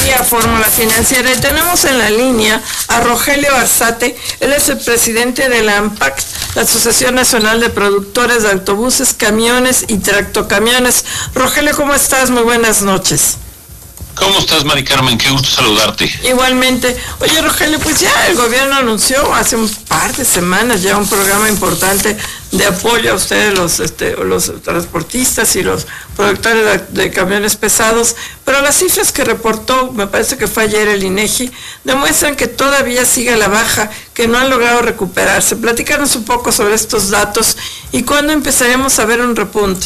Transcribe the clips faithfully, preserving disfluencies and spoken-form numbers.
día, Fórmula Financiera, y tenemos en la línea a Rogelio Arzate. Él es el presidente de la ANPAC, la Asociación Nacional de Productores de Autobuses, Camiones y Tractocamiones. Rogelio, ¿cómo estás? Muy buenas noches. ¿Cómo estás, Mari Carmen? Qué gusto saludarte. Igualmente. Oye, Rogelio, pues ya el gobierno anunció hace un par de semanas ya un programa importante de apoyo a ustedes, los este, los transportistas y los productores de, de camiones pesados, pero las cifras que reportó, me parece que fue ayer el INEGI, demuestran que todavía sigue a la baja, que no han logrado recuperarse. Platícanos un poco sobre estos datos y cuándo empezaremos a ver un repunte.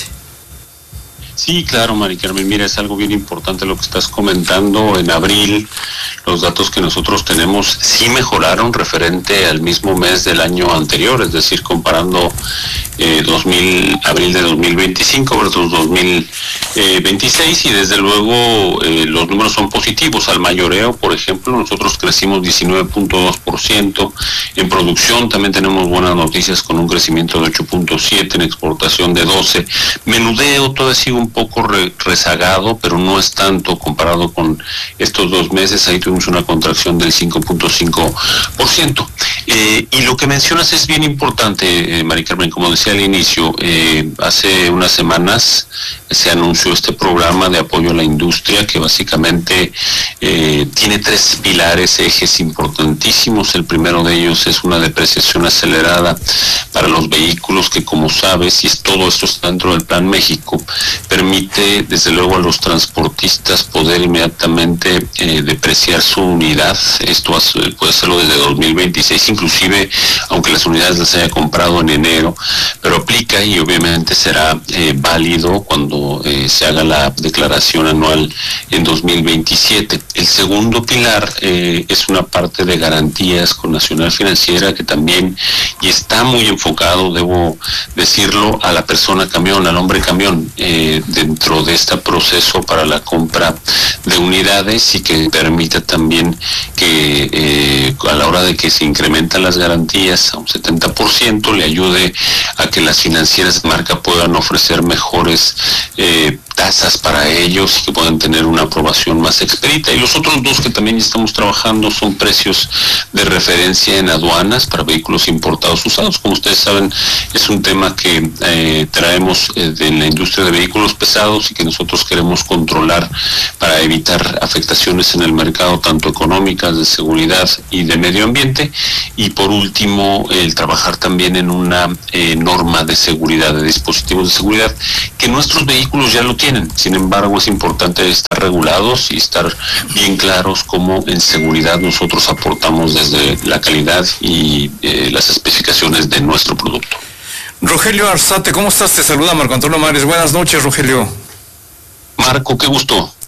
Sí, claro, Mari Carmen, mira, es algo bien importante lo que estás comentando. En abril, los datos que nosotros tenemos sí mejoraron referente al mismo mes del año anterior, es decir, comparando eh, dos mil, abril de dos mil veinticinco versus dos mil veintiséis, y desde luego eh, los números son positivos. Al mayoreo, por ejemplo, nosotros crecimos diecinueve punto dos por ciento, en producción también tenemos buenas noticias con un crecimiento de ocho punto siete por ciento, en exportación de doce por ciento, menudeo todavía sigue un poco re, rezagado, pero no es tanto comparado con estos dos meses. Ahí tuvimos una contracción del cinco punto cinco por ciento. Eh, y lo que mencionas es bien importante, eh, Mari Carmen, como decía al inicio, eh, hace unas semanas se anunció este programa de apoyo a la industria que básicamente eh, tiene tres pilares, ejes importantísimos. El primero de ellos es una depreciación acelerada para los vehículos que, como sabes, y es, todo esto está dentro del Plan México, permite desde luego a los transportistas poder inmediatamente eh, depreciar su unidad. Esto hace, puede hacerlo desde dos mil veintiséis, inclusive aunque las unidades las haya comprado en enero, pero aplica y obviamente será eh, válido cuando eh, se haga la declaración anual en dos mil veintisiete. El segundo pilar eh, es una parte de garantías con Nacional Financiera, que también, y está muy enfocado, debo decirlo, a la persona camión, al hombre camión, eh, dentro de este proceso para la compra de unidades, y que permita también que eh, a la hora de que se incrementan las garantías a un setenta por ciento, le ayude a que las financieras de marca puedan ofrecer mejores eh, tasas para ellos y que puedan tener una aprobación más expedita. Y los otros dos que también estamos trabajando son precios de referencia en aduanas para vehículos importados usados. Como ustedes saben, es un tema que eh, traemos eh, de la industria de vehículos pesados y que nosotros queremos controlar para evitar afectaciones en el mercado, tanto económicas, de seguridad y de medio ambiente. Y por último, el trabajar también en una eh, norma de seguridad, de dispositivos de seguridad, que nuestros vehículos ya lo tienen. Sin embargo, es importante estar regulados y estar bien claros cómo en seguridad nosotros aportamos desde la calidad y eh, las especificaciones de nuestro producto. Rogelio Arzate, ¿cómo estás? Te saluda Marco Antonio Mares. Buenas noches, Rogelio. Marco, qué gusto.